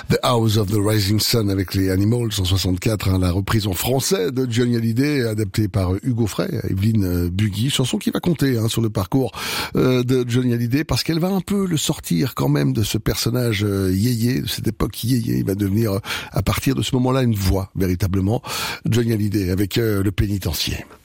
The House of the Rising Sun avec les Animals en 64, la reprise en français de Johnny Hallyday, adaptée par Hugo Frey, Evelyne Bugui, chanson qui va compter sur le parcours de Johnny Hallyday, parce qu'elle va un peu le sortir quand même de ce personnage yéyé, de cette époque yéyé. Il va devenir à partir de ce moment-là une voix, véritablement, Johnny Hallyday avec Le Pénitencier.